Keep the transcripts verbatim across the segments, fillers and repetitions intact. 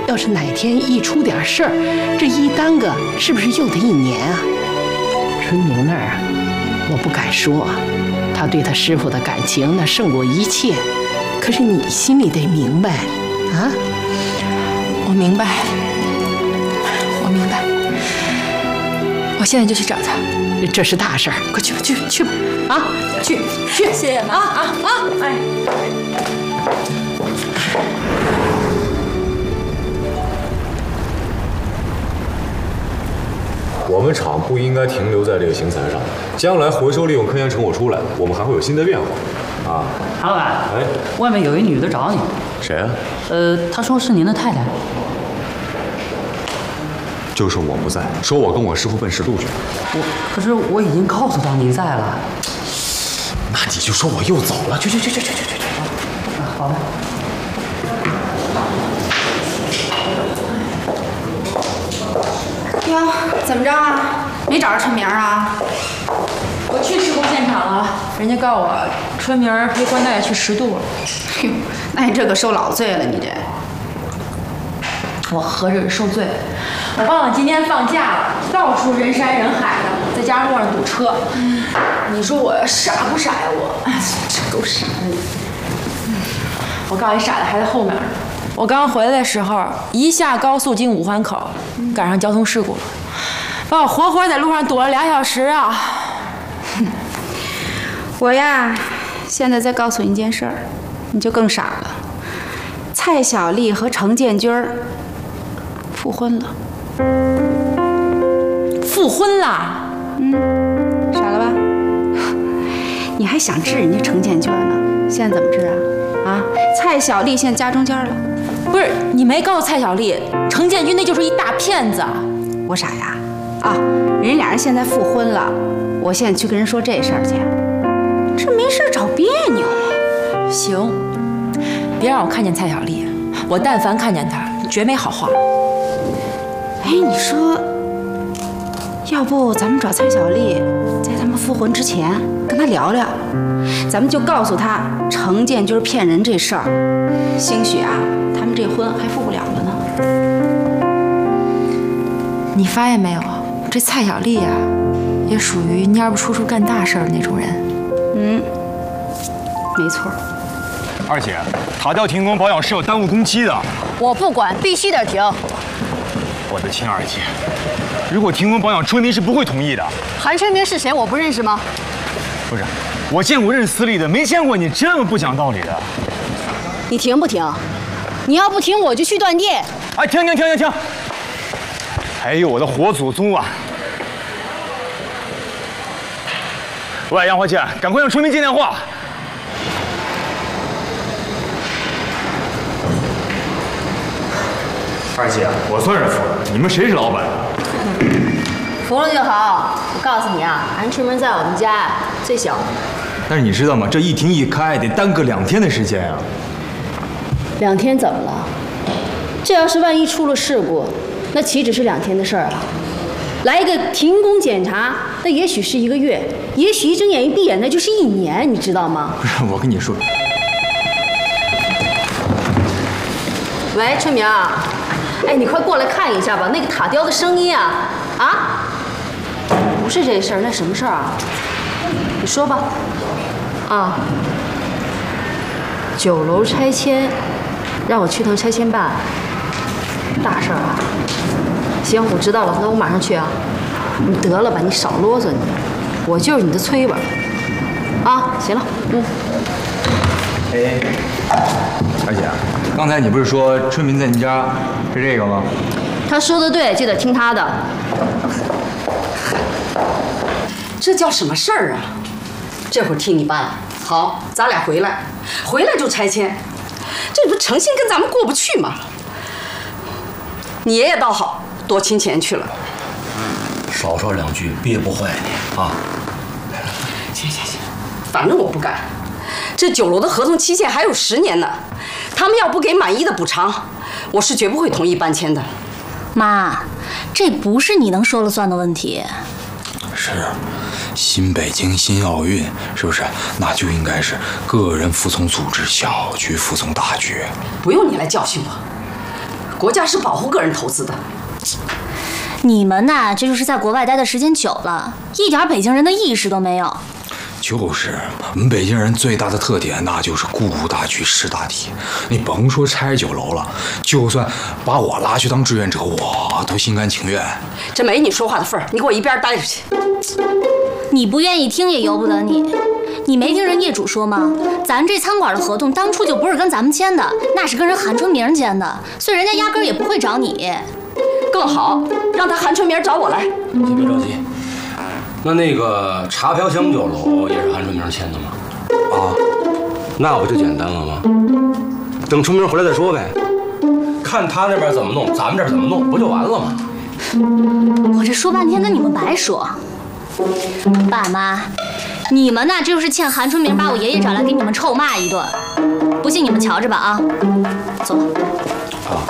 要是哪天一出点事儿，这一耽搁，是不是又得一年啊？春明那儿啊，我不敢说，他对他师傅的感情那胜过一切。可是你心里得明白，啊？ 我明白，我明白。我现在就去找他。 这是大事儿，快去吧，去去吧，啊，去去， 谢谢妈啊啊啊！哎。 我们厂不应该停留在这个型材上，将来回收利用科研成果出来，我们还会有新的变化。啊， 韩老板， 哎， 外面有一女的找你。 谁啊？ 呃，她说是您的太太。 就是我不在，说我跟我师傅奔石渡去。 我可是我已经告诉她您在了。 那你就说我又走了，去去去去去去去。 好的。 哟，怎么着啊？没找着春明啊？ 我去事故现场了，人家告我春明陪关大爷去石渡了。 哟，那你这可受老罪了，你这。 我何止受罪，我忘了今天放假了，到处人山人海的，再加上路上堵车，嗯、你说我傻不傻呀？我，这够傻的。我告诉你，傻的还在后面呢。我刚回来的时候，一下高速进五环口，赶上交通事故了，把我活活在路上堵了俩小时啊！ 我呀，现在再告诉你一件事儿，你就更傻了。蔡小丽和程建军儿复婚了。 复婚啦？ 嗯，傻了吧？你还想治人家程建军呢？现在怎么治啊？啊，蔡小丽现在家中间了。 不是，你没告诉蔡小丽，程建军那就是一大骗子。 我傻呀？啊，人俩人现在复婚了，我现在去跟人说这事儿去，这没事找别扭。 行，别让我看见蔡小丽，我但凡看见她，绝没好话。 哎，你说，要不咱们找蔡小丽，在他们复婚之前跟她聊聊，咱们就告诉她程建军骗人这事儿，兴许啊，他们这婚还复不了了呢。 你发现没有，这蔡小丽啊，也属于蔫不出处干大事儿的那种人。 嗯，没错。 二姐，塔吊停工保养是有耽误工期的。 我不管，必须得停。 我的亲二姐，如果停工保养，春明是不会同意的。 韩春明是谁？我不认识吗？ 不是，我见过认私立的，没见过你这么不讲道理的。 你停不停？你要不停，我就去断电。 哎，停停停停停！还有我的活祖宗啊！喂，杨花姐，赶快让春明接电话。二姐，我算是服了，你们谁是老板？ 服了就好。我告诉你啊，韩春明在我们家最小。 但是你知道吗？这一停一开得耽搁两天的时间啊。 两天怎么了？这要是万一出了事故，那岂止是两天的事儿啊？来一个停工检查，那也许是一个月，也许一睁眼一闭眼那就是一年，你知道吗？ 不是，我跟你说。 喂，春明，哎，你快过来看一下吧，那个塔吊的声音啊，啊，不是这事儿，那什么事儿啊？你说吧。啊，九楼拆迁，让我去趟拆迁办。大事儿啊！行，我知道了，那我马上去啊。你得了吧，你少啰嗦你，我就是你的催吧。啊，行了，嗯。 哎，二姐，刚才你不是说春明在你家是这个吗？ 他说的对，就得听他的。 这叫什么事儿啊？这会儿听你办，好，咱俩回来，回来就拆迁，这不诚心跟咱们过不去吗？你爷爷倒好，多亲钱去了。 少说两句，憋不坏你啊。 行行行，反正我不干。这九楼的合同期限还有十年呢，他们要不给满意的补偿，我是绝不会同意搬迁的。 妈，这不是你能说了算的问题。 是，新北京新奥运是不是？那就应该是个人服从组织，小局服从大局。 不用你来教训我， 国家是保护个人投资的。 你们呐，这就是在国外待的时间久了，一点北京人的意识都没有。 就是我们北京人最大的特点，那就是顾大局识大体。你甭说拆酒楼了，就算把我拉去当志愿者，我都心甘情愿。 这没你说话的份儿，你给我一边待着去。 你不愿意听也由不得你。你没听人业主说吗？咱这餐馆的合同当初就不是跟咱们签的，那是跟人韩春明签的，所以人家压根儿也不会找你。 更好，让他韩春明找我来。 先别着急。那那个茶飘香酒楼也是韩春明签的吗？啊，那不就简单了吗？等春明回来再说呗，看他那边怎么弄，咱们这儿怎么弄，不就完了吗？ 我这说半天跟你们白说。爸妈，你们呐，这就是欠韩春明把我爷爷找来给你们臭骂一顿。不信你们瞧着吧啊！走。 好。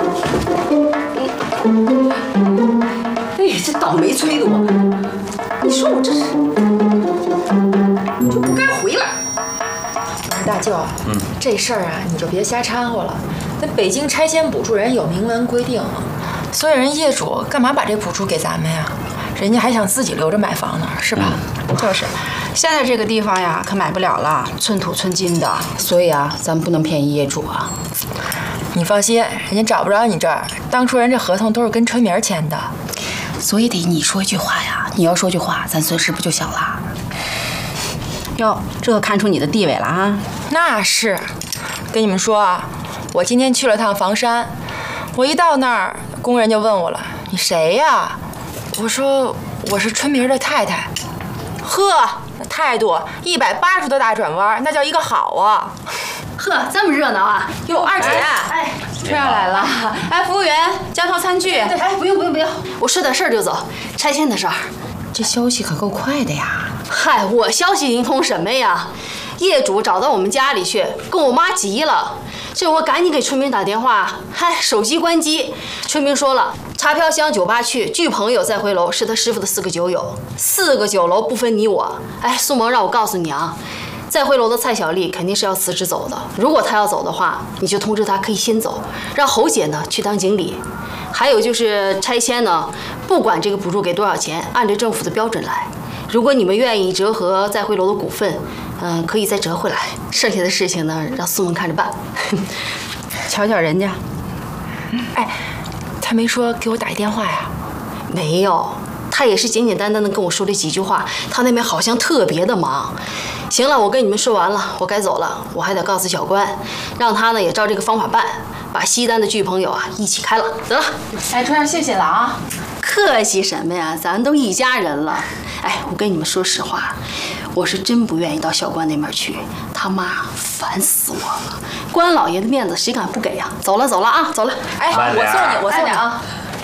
哎呀，这倒霉催的我！你说我这是，你就不该回来。 我说大舅，嗯，这事儿啊，你就别瞎掺和了。那北京拆迁补助人有明文规定，所以人业主干嘛把这补助给咱们呀？人家还想自己留着买房呢，是吧？ 嗯、就是，现在这个地方呀，可买不了了，寸土寸金的，所以啊，咱们不能便宜业主啊。 你放心，人家找不着你这儿，当初人这合同都是跟春明签的， 所以得你说一句话呀。你要说句话，咱损失不就小了？哟，这可看出你的地位了啊！ 那是，跟你们说啊，我今天去了趟房山，我一到那儿，工人就问我了：“你谁呀？”我说：“我是春明的太太。”呵，那态度一百八十度大转弯，那叫一个好啊！ 呵，这么热闹啊！ 哟，二姐， 哎，春儿来了。哎，服务员，交套餐具。对，哎，不用不用不用，我说点事儿就走。拆迁的事儿， 这消息可够快的呀！ 嗨，我消息灵通什么呀？业主找到我们家里去，跟我妈急了。这我赶紧给春明打电话，嗨，手机关机。春明说了，茶飘香酒吧去，据朋友再回楼是他师傅的四个酒友，四个酒楼不分你我。哎，苏萌让我告诉你啊。再回楼的蔡小丽肯定是要辞职走的，如果她要走的话，你就通知她可以先走，让侯姐呢去当经理。还有就是拆迁呢，不管这个补助给多少钱，按照政府的标准来。如果你们愿意折合再回楼的股份，嗯、呃，可以再折回来。剩下的事情呢，让苏萌看着办。瞧瞧人家， 哎，他没说给我打一电话呀？ 没有，他也是简简单单的跟我说这几句话。他那边好像特别的忙。行了，我跟你们说完了，我该走了。我还得告诉小关，让他呢也照这个方法办，把西单的剧朋友啊一起开了。得了， 哎，春儿谢谢了啊。 客气什么呀，咱都一家人了。哎，我跟你们说实话，我是真不愿意到小关那边去，他妈烦死我了。关老爷的面子谁敢不给呀？走了走了啊，走了。 哎，我送你，我送你啊。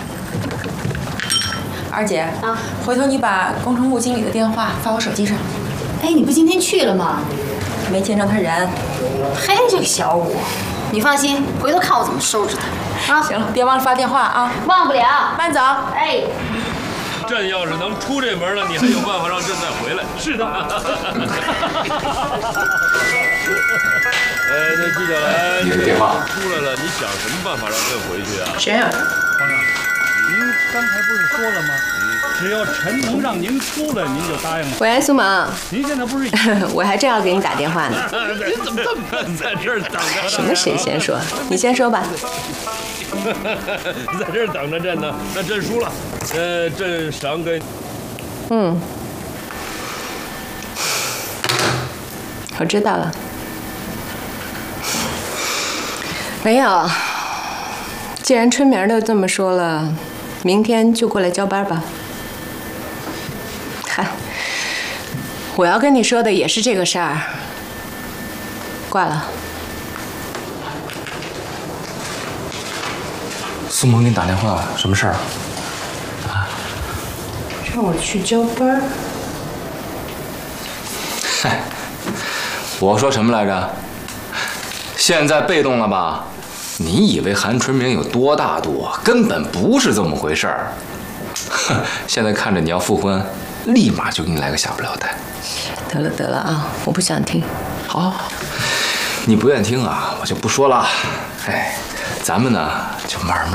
二姐啊，回头你把工程部经理的电话发我手机上。 哎，你不今天去了吗？ 没见着他人。 嘿，这个小五，你放心，回头看我怎么收拾他。啊， 行了，别忘了发电话啊。 忘不了， 慢走。 哎。 朕要是能出这门了，你还有办法让朕再回来。是的。哎，那纪晓岚， 你的电话出来了，你想什么办法让朕回去啊？ 谁呀？ 皇上，您刚才不是说了吗？只要臣能让您出来，您就答应了。 喂，苏萌， 您现在不是我还正要给你打电话呢。 你怎么这么在这儿等着？ 什么谁先说？你先说吧。 在这儿等着朕呢，那朕输了，呃，朕赏给。 嗯，我知道了。没有，既然春明都这么说了，明天就过来交班吧。嗨，我要跟你说的也是这个事儿。挂了。 苏萌给你打电话，什么事儿啊？ 啊？让我去交班。 嗨，我说什么来着？现在被动了吧？你以为韩春明有多大度？根本不是这么回事儿。哼，现在看着你要复婚，立马就给你来个下不了台。 得了得了啊，我不想听。 好，好，好，你不愿听啊，我就不说了。哎，咱们呢就慢慢